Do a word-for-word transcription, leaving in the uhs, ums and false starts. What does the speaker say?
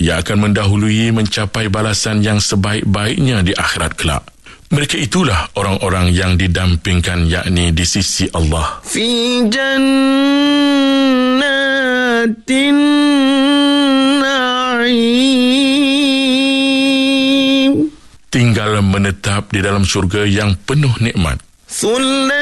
Ia akan mendahului mencapai balasan yang sebaik-baiknya di akhirat kelak. Mereka itulah orang-orang yang didampingkan, yakni di sisi Allah. Fi jannatin na'im. Tinggal menetap di dalam syurga yang penuh nikmat.